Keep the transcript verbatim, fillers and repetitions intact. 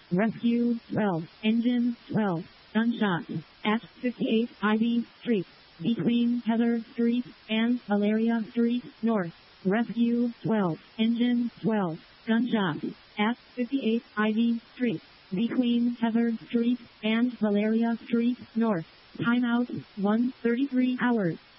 Rescue twelve, Engine twelve, gunshot at fifty-eight Ivy Street, between Heather Street and Valeria Street North. Rescue twelve, Engine twelve, gunshot at fifty-eight Ivy Street, between Heather Street and Valeria Street North. Timeout one thirty-three hours.